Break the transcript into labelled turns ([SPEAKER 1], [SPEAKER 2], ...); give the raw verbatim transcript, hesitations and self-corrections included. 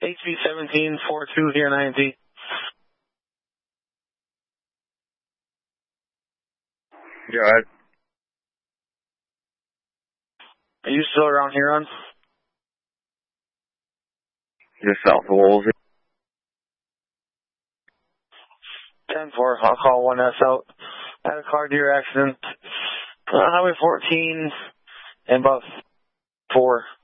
[SPEAKER 1] H B seventeen four two zero nine Z.
[SPEAKER 2] Yeah, I,
[SPEAKER 1] Are you still around Huron?
[SPEAKER 2] just south of Woolsey.
[SPEAKER 1] ten four, I'll call one S out. Had a car deer accident. Uh, Highway fourteen and bus four.